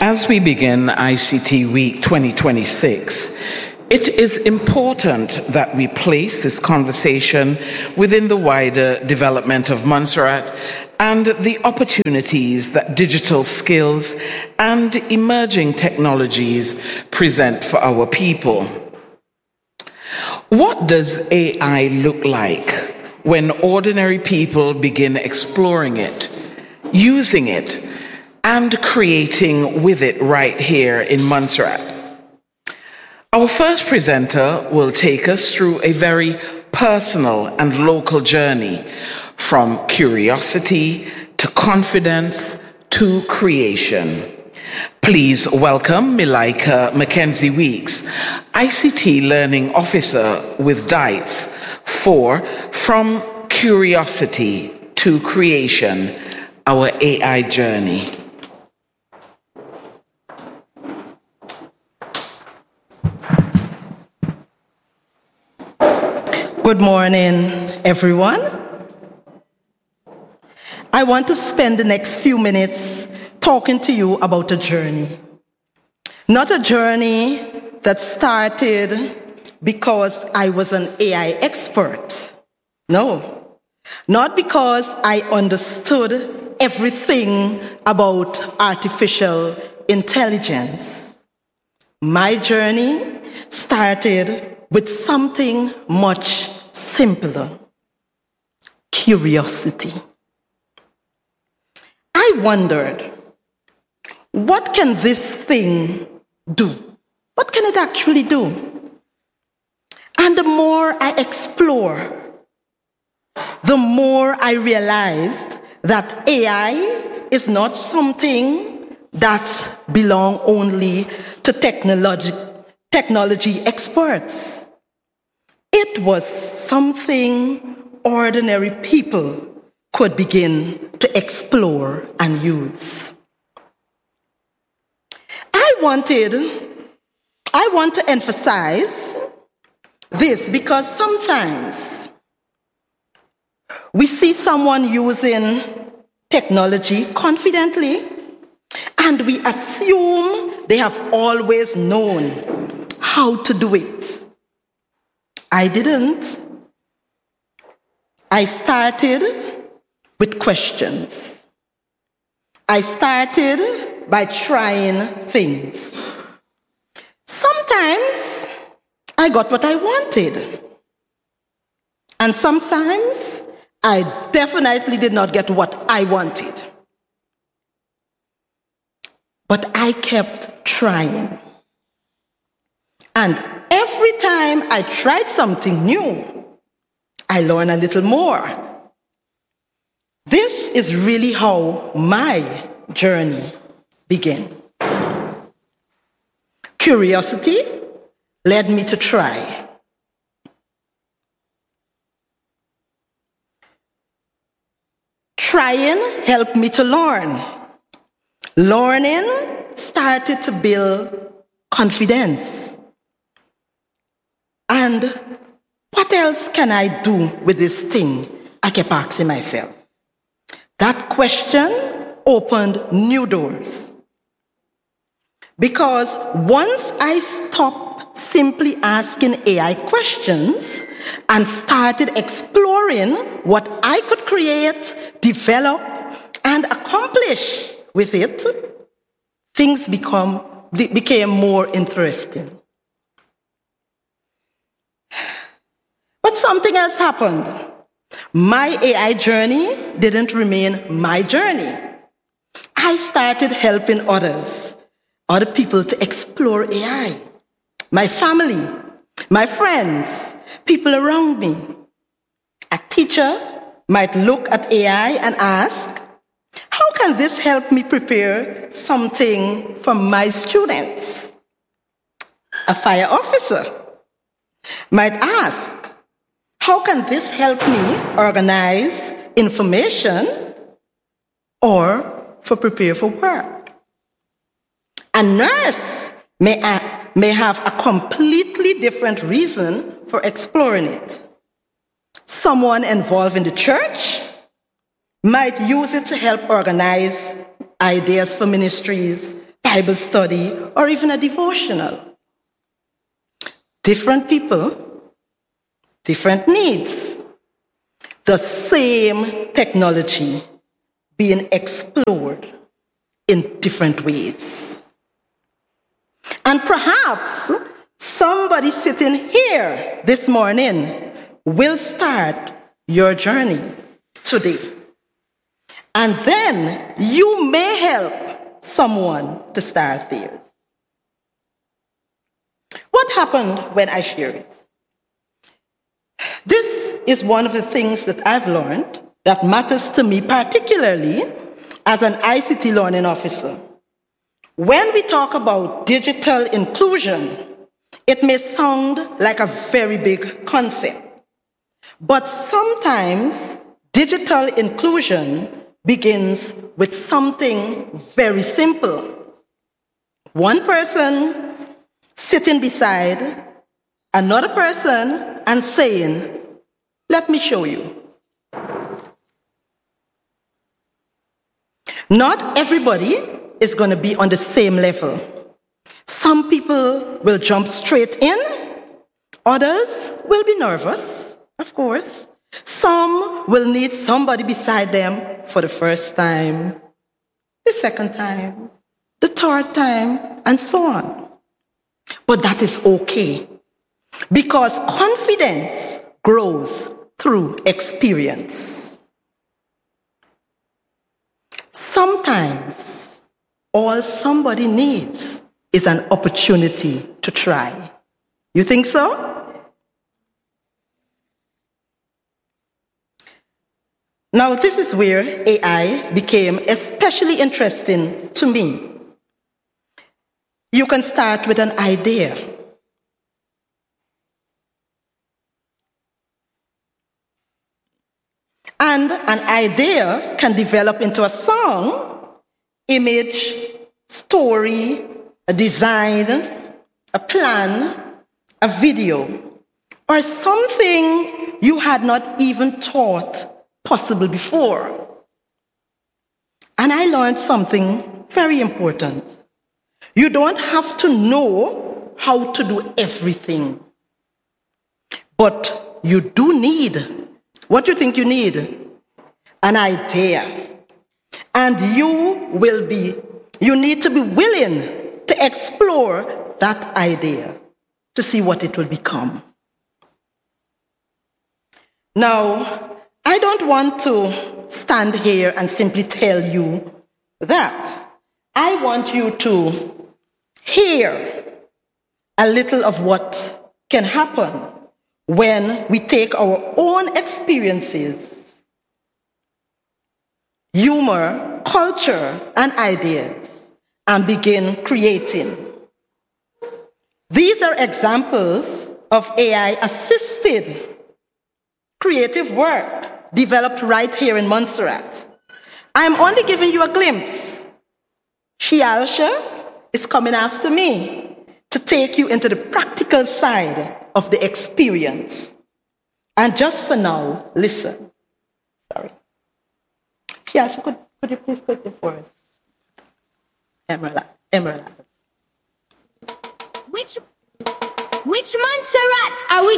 As we begin ICT Week 2026, it is important that we place this conversation within the wider development of Montserrat and the opportunities that digital skills and emerging technologies present for our people. What does AI look like when ordinary people begin exploring it, using it, and creating with it right here in Montserrat? Our first presenter will take us through a very personal and local journey from curiosity to confidence to creation. Please welcome Milaika Mackenzie Weeks, ICT Learning Officer with DITES for From Curiosity to Creation, our AI journey. Good morning, everyone. I want to spend the next few minutes talking to you about a journey. Not a journey that started because I was an AI expert. No, not because I understood everything about artificial intelligence. My journey started with something much simpler: curiosity. I wondered, what can this thing do? What can it actually do? And the more I explore, the more I realized that AI is not something that belongs only to technology experts. It was something ordinary people could begin to explore and use. I want to emphasize this because sometimes we see someone using technology confidently and we assume they have always known how to do it. I didn't. I started with questions. I started by trying things. Sometimes I got what I wanted. And sometimes I definitely did not get what I wanted. But I kept trying. And every time I tried something new, I learned a little more. This is really how my journey began. Curiosity led me to try. Trying helped me to learn. Learning started to build confidence. And what else can I do with this thing? I kept asking myself. That question opened new doors. Because once I stopped simply asking AI questions and started exploring what I could create, develop, and accomplish with it, things became more interesting. But something else happened. My AI journey didn't remain my journey. I started helping other people to explore AI. My family, my friends, people around me. A teacher might look at AI and ask, how can this help me prepare something for my students? A fire officer might ask, how can this help me organize information or prepare for work? A nurse may have a completely different reason for exploring it. Someone involved in the church might use it to help organize ideas for ministries, Bible study, or even a devotional. Different people, different needs. The same technology being explored in different ways. And perhaps somebody sitting here this morning will start your journey today. And then you may help someone to start theirs. What happened when I shared it? This is one of the things that I've learned that matters to me, particularly as an ICT learning officer. When we talk about digital inclusion, it may sound like a very big concept. But sometimes digital inclusion begins with something very simple. One person sitting beside another person and saying, "Let me show you." Not everybody is going to be on the same level. Some people will jump straight in. Others will be nervous, of course. Some will need somebody beside them for the first time, the second time, the third time, and so on. But that is okay, because confidence grows through experience. Sometimes all somebody needs is an opportunity to try. You think so? Now, this is where AI became especially interesting to me. You can start with an idea. And an idea can develop into a song, image, story, a design, a plan, a video, or something you had not even thought possible before. And I learned something very important. You don't have to know how to do everything. But you do need, what do you think you need? An idea. And you need to be willing to explore that idea to see what it will become. Now, I don't want to stand here and simply tell you that. I want you to hear a little of what can happen when we take our own experiences, humor, culture, and ideas and begin creating. These are examples of AI-assisted creative work developed right here in Montserrat. I'm only giving you a glimpse. Shialsha is coming after me to take you into the practical side of the experience. And just for now, listen. Sorry. Shialsha, could you please put it for us? Emerald. Which Montserrat are we